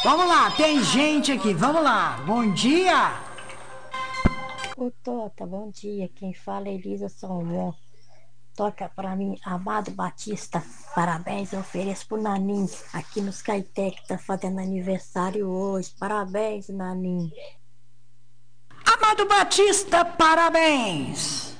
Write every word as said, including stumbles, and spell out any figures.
Vamos lá, tem gente aqui, vamos lá. Bom dia. Ô Tota, bom dia. Quem fala é Elisa Salmão. Toca pra mim, Amado Batista. Parabéns, eu ofereço pro Nanim, aqui nos Caeté, que tá fazendo aniversário hoje. Parabéns, Nanim. Amado Batista, parabéns.